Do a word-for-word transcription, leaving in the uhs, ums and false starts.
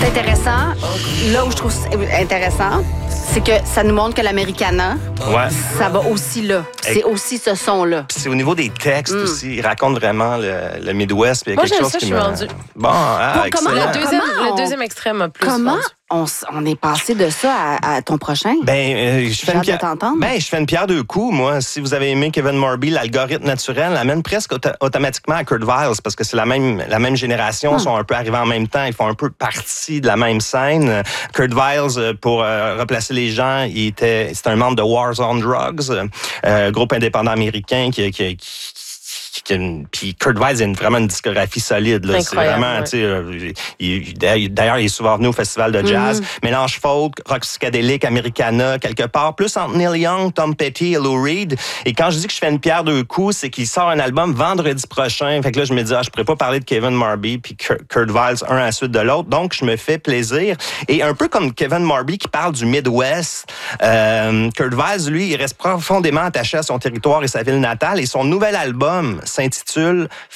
intéressant, là où je trouve intéressant, c'est que ça nous montre que l'Americana, Ouais. ça va aussi là. C'est aussi ce son-là. Puis c'est au niveau des textes Mm. aussi. Il raconte vraiment le, le Midwest. Puis il y a Moi, quelque j'aime chose ça, qui je suis me... rendue. Bon, ah, Bon, excellent. comment- Le deuxième, Comment on- le deuxième extrême m'a plus Comment vendu. on, s- on est passé de ça à, à ton prochain? Ben, euh, je J'ai fais une hâte de pierre. t'entendre. Ben, je fais une pierre deux coups, moi. Si vous avez aimé Kevin Morby, l'algorithme naturel amène presque auto- automatiquement à Kurt Vile parce que c'est la même la même génération, Hmm. sont un peu arrivés en même temps, ils font un peu partie de la même scène. Kurt Vile, pour euh, replacer les gens, il était c'est un membre de Wars on Drugs, euh, groupe indépendant américain qui qui, qui qui a une- Puis Kurt Vile a une- vraiment une discographie solide. Là. C'est Incroyable, vraiment, ouais. tu sais, euh, il- il- d'ailleurs, il est souvent venu au festival de jazz. Mélange folk, rock psychédélique, Americana, quelque part, plus entre Neil Young, Tom Petty et Lou Reed. Et quand je dis que je fais une pierre deux coups, c'est qu'il sort un album vendredi prochain. Fait que là, je me dis, ah, je pourrais pas parler de Kevin Morby puis Kurt Kurt Vile un à la suite de l'autre. Donc, je me fais plaisir. Et un peu comme Kevin Morby qui parle du Midwest, euh, Kurt Vile, lui, il reste profondément attaché à son territoire et sa ville natale. Et son nouvel album s'intitule